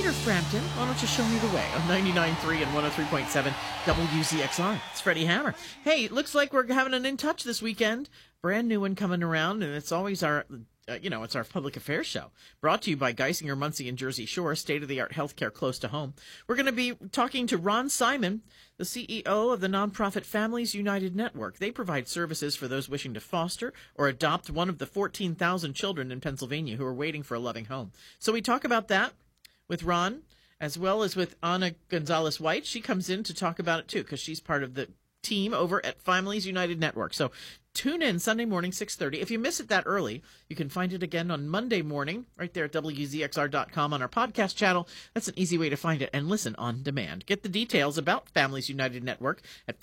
Peter Frampton, why don't you show me the way on 99.3 and 103.7 WZXR. It's Freddie Hammer. Hey, looks like we're having an In Touch this weekend. Brand new one coming around, and it's always our... it's our public affairs show, brought to you by Geisinger, Muncie, and Jersey Shore, state-of-the-art healthcare close to home. We're going to be talking to Ron Simon, the CEO of the nonprofit Families United Network. They provide services for those wishing to foster or adopt one of the 14,000 children in Pennsylvania who are waiting for a loving home. So we talk about that with Ron, as well as with Ana Gonzalez-White. She comes in to talk about it, too, because she's part of the team over at Families United Network. So tune in Sunday morning, 6:30. If you miss it that early, you can find it again on Monday morning right there at WZXR.com on our podcast channel. That's an easy way to find it and listen on demand. Get the details about Families United Network at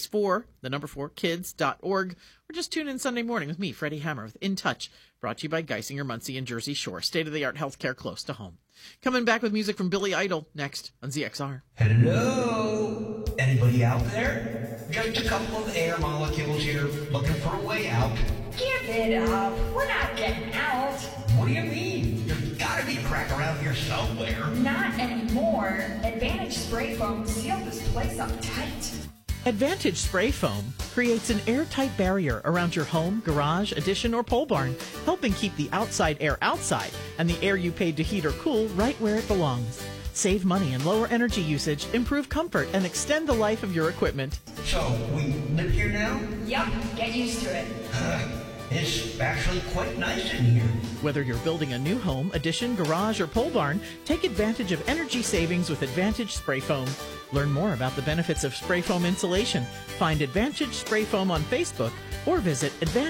families4kids.org, or just tune in Sunday morning with me, Freddie Hammer, with In Touch, brought to you by Geisinger, Muncie, and Jersey Shore, state-of-the-art healthcare close to home. Coming back with music from Billy Idol next on ZXR. Hello? Anybody out there? Just a couple of air molecules here looking for a way out. Give it up. We're not getting out. What do you mean? There's gotta be a crack around here somewhere. Not anymore. Advantage Spray Foam sealed this place up tight. Advantage Spray Foam creates an airtight barrier around your home, garage, addition, or pole barn, helping keep the outside air outside and the air you paid to heat or cool right where it belongs. Save money and lower energy usage, improve comfort, and extend the life of your equipment. So, we live here now? Yup, get used to it. It's actually quite nice in here. Whether you're building a new home, addition, garage, or pole barn, take advantage of energy savings with Advantage Spray Foam. Learn more about the benefits of spray foam insulation. Find Advantage Spray Foam on Facebook or visit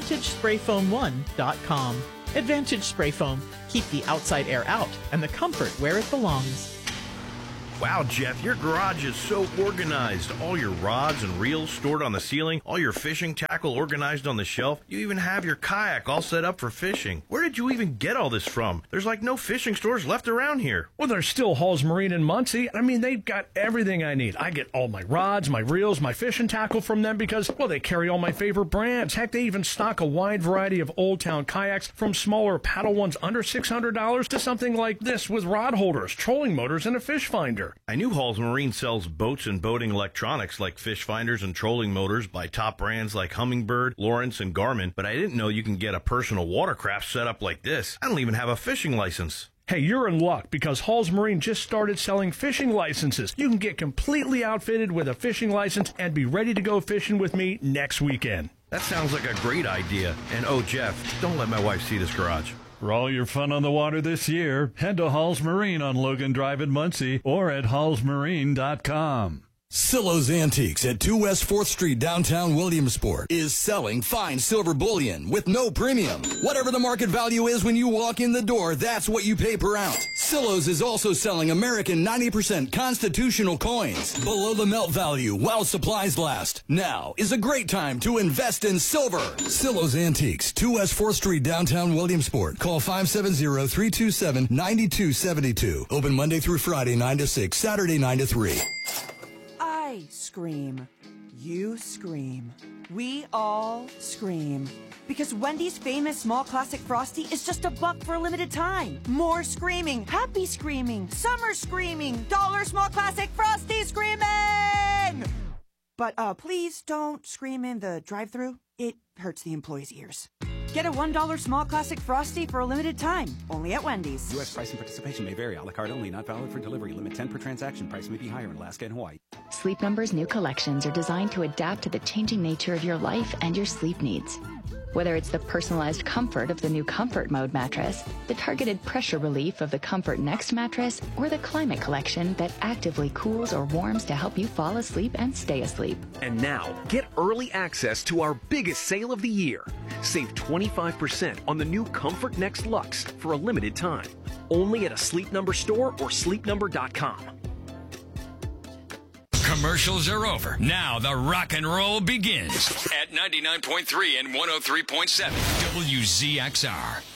AdvantageSprayFoam1.com. Advantage Spray Foam. Keep the outside air out and the comfort where it belongs. Wow, Jeff, your garage is so organized. All your rods and reels stored on the ceiling, all your fishing tackle organized on the shelf. You even have your kayak all set up for fishing. Where did you even get all this from? There's like no fishing stores left around here. Well, there's still Hall's Marine in Muncie. I mean, they've got everything I need. I get all my rods, my reels, my fishing tackle from them because, well, they carry all my favorite brands. Heck, they even stock a wide variety of Old Town kayaks, from smaller paddle ones under $600 to something like this with rod holders, trolling motors, and a fish finder. I knew Hall's Marine sells boats and boating electronics like fish finders and trolling motors by top brands like Humminbird, Lawrence, and Garmin, but I didn't know you can get a personal watercraft set up like this. I don't even have a fishing license. Hey, you're in luck because Hall's Marine just started selling fishing licenses. You can get completely outfitted with a fishing license and be ready to go fishing with me next weekend. That sounds like a great idea. And oh, Jeff, don't let my wife see this garage. For all your fun on the water this year, head to Hall's Marine on Logan Drive in Muncie or at hallsmarine.com. Silo's Antiques at 2 West 4th Street, downtown Williamsport, is selling fine silver bullion with no premium. Whatever the market value is when you walk in the door, that's what you pay per ounce. Silo's is also selling American 90% constitutional coins below the melt value while supplies last. Now is a great time to invest in silver. Silo's Antiques, 2 West 4th Street, downtown Williamsport. Call 570-327-9272. Open Monday through Friday, 9 to 6, Saturday, 9 to 3. I scream. You scream. We all scream. Because Wendy's famous small classic Frosty is just $1 for a limited time. More screaming, happy screaming, summer screaming, dollar small classic Frosty screaming! But please don't scream in the drive-thru. It hurts the employees' ears. Get a $1 small classic Frosty for a limited time, only at Wendy's. U.S. price and participation may vary. A la carte only, not valid for delivery. Limit 10 per transaction. Price may be higher in Alaska and Hawaii. Sleep Number's new collections are designed to adapt to the changing nature of your life and your sleep needs. Whether it's the personalized comfort of the new Comfort Mode mattress, the targeted pressure relief of the Comfort Next mattress, or the Climate Collection that actively cools or warms to help you fall asleep and stay asleep. And now, get early access to our biggest sale of the year. Save 25% on the new Comfort Next Luxe for a limited time. Only at a Sleep Number store or sleepnumber.com. Commercials are over. Now the rock and roll begins at 99.3 and 103.7 WZXR.